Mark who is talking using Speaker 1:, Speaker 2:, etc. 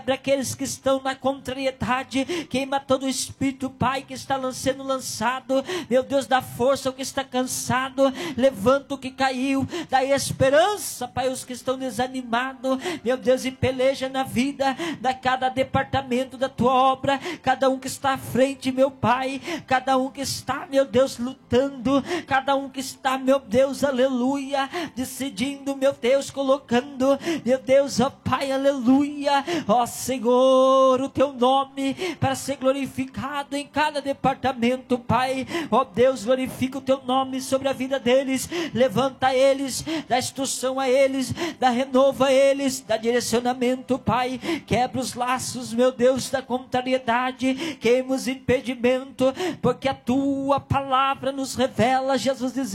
Speaker 1: aqueles que estão na contrariedade, queima todo o espírito, Pai, que está sendo lançado, meu Deus, dá força ao que está cansado, levanta o que caiu, dá esperança, Pai, os que estão desanimados, meu Deus, e peleja na vida, da cada departamento da tua obra, cada um que está à frente, meu Pai, cada um que está, meu Deus, lutando, cada um que está, meu Deus, aleluia, decidindo, meu Deus, colocando, meu Deus, ó Pai, aleluia, ó Senhor, o teu nome para ser glorificado em cada departamento, Pai, ó Deus, glorifica o teu nome sobre a vida deles, levanta eles, dá instrução a eles, dá renovo a eles, dá direcionamento, Pai, quebra os laços, meu Deus, da contrariedade, queima os impedimentos, porque a tua palavra nos revela, Jesus diz